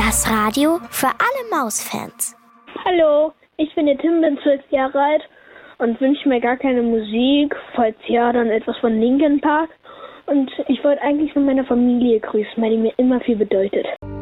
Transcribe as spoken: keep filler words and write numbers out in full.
Das Radio für alle Mausfans. Hallo, ich bin der Tim, bin zwölf Jahre alt und wünsche mir gar keine Musik. Falls ja, dann etwas von Linkin Park. Und ich wollte eigentlich von meiner Familie grüßen, weil die mir immer viel bedeutet.